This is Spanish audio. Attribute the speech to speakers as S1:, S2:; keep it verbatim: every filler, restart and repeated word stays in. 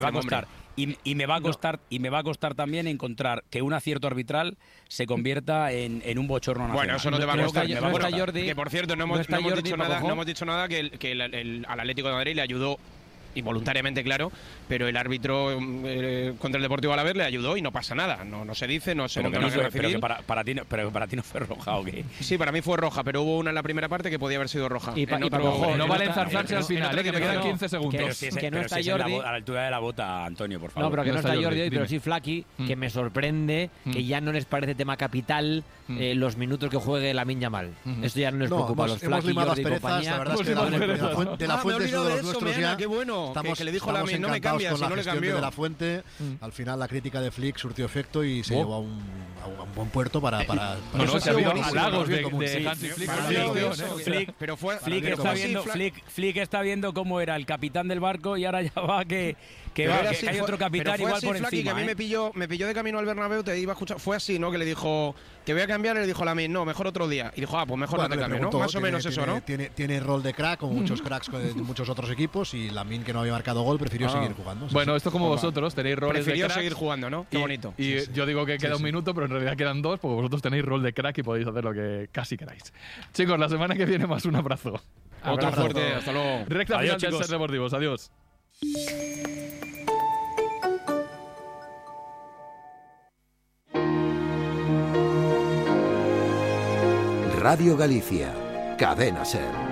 S1: va a costar. Y, y me va a costar no. y me va a costar también encontrar que un acierto arbitral se convierta en, en un bochorno nacional.
S2: Bueno, eso no te va a costar.
S1: No,
S2: me va a
S1: costar.
S2: Jordi, que por cierto no hemos, no hemos, dicho, nada, no hemos dicho nada que, el, que el, el, al Atlético de Madrid le ayudó involuntariamente, claro, pero el árbitro eh, contra el Deportivo Alavés le ayudó y no pasa nada, no, no se dice, no se
S1: pero que no fue, pero que para, para ti no, pero para ti no fue roja o qué.
S2: Sí, para mí fue roja, pero hubo una en la primera parte que podía haber sido roja.
S3: Y, pa,
S2: en
S3: y
S2: otro,
S3: ojo,
S2: en
S3: no
S4: vale enzarzarse al final, eh, que me quedan quince segundos.
S1: Pero si es,
S3: que no
S1: pero
S3: está
S1: si es
S3: Jordi
S1: la, a la altura de la bota, Antonio, por favor.
S3: No, pero que no, no está Jordi, Jordi pero
S4: dime.
S3: sí Flaky,
S4: mm.
S3: que me sorprende mm. que ya no les parece tema capital mm. eh, los minutos que juegue Lamine Yamal. Mm. Esto ya no les
S5: no,
S3: preocupa a
S5: hemos,
S3: los Flaky, Jordi y compañía.
S5: La verdad es que de la fuente, de la fuente es uno de los nuestros ya.
S2: Qué bueno,
S5: estamos,
S2: que le dijo Lamine, no me cambias,
S5: con la
S2: no le cambió.
S5: De la fuente, mm. al final la crítica de Flick surtió efecto y se oh. llevó a un, a un buen puerto para... para, para
S4: no, no, se ha habido halagos de, de, de Hansi
S1: Flick. Pero fue Flick está viendo Flick, Flick está viendo cómo era el capitán del barco y ahora ya va que que, va, que,
S2: así,
S1: que hay
S2: fue,
S1: otro capitán igual
S2: así,
S1: por
S2: Flaky,
S1: encima.
S2: Que a mí
S1: ¿eh?
S2: me pilló me pilló de camino al Bernabéu, te iba a escuchar, fue así, ¿no? Que le dijo que voy a cambiar y le dijo a Lamine, no, mejor otro día. Y dijo, ah, pues mejor bueno, no te cambio, ¿no? Más
S5: tiene,
S2: o menos
S5: tiene,
S2: eso, ¿no?
S5: Tiene, tiene rol de crack, como muchos cracks de muchos otros equipos, y Lamine, que no había marcado gol, prefirió ah. seguir jugando.
S4: Bueno, esto es como vosotros, tenéis roles
S2: prefirió
S4: de cracks.
S2: seguir jugando, ¿no? Qué
S4: y,
S2: bonito.
S4: Y
S2: sí, sí.
S4: yo digo que queda sí, un
S2: sí.
S4: minuto, pero en realidad quedan dos, porque vosotros tenéis rol de crack y podéis hacer lo que casi queráis. Chicos, la semana que viene más un abrazo.
S2: Otro abrazo. Fuerte, hasta luego.
S4: Recta
S1: Adiós,
S4: final del Ser Deportivos, adiós.
S6: Radio Galicia, Cadena Ser.